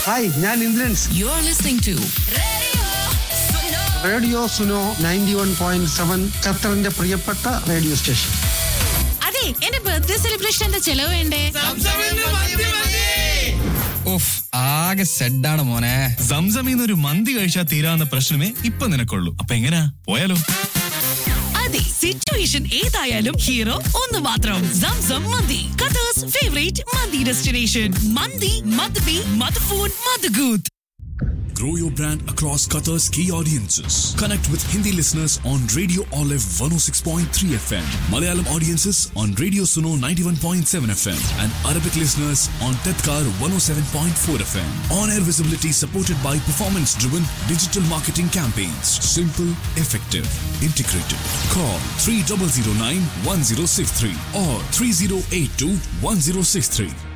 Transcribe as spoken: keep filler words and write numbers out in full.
Hi, ഞാൻ Indrans. You are listening to radio Suno ninety one point seven, ഖത്തറിന്റെ പ്രിയപ്പെട്ട radio station. അതെ, എന്റെ ബർത്ത്ഡേ സെലിബ്രേഷന്റെ ചെലവ് വേണ്ടേ? ഉഫ്, ആകെ സെഡാണ് മോനെ. സംസമിന്ന് ഒരു മന്തി കഴിച്ചാൽ തീരാവുന്ന പ്രശ്നമേ ഇപ്പൊ നിനക്കുള്ളൂ. അപ്പൊ എങ്ങനാ, പോയാലോ? അതെ, സിറ്റുവേഷൻ ഏതായാലും ഹീറോ ഒന്ന് മാത്രം. Zamzam mandi, Qatar's favourite mandi destination. Mandi madbi മദ്ഫൂൺ മദ്ഗൂത്ത്. Grow your brand across Qatar's key audiences. Connect with Hindi listeners on Radio Olive one oh six point three F M, Malayalam audiences on Radio Suno ninety-one point seven F M, and Arabic listeners on Tadkar one oh seven point four F M. On-air visibility supported by performance-driven digital marketing campaigns. Simple, effective, integrated. Call three zero zero nine one zero six three or three zero eight two one zero six three.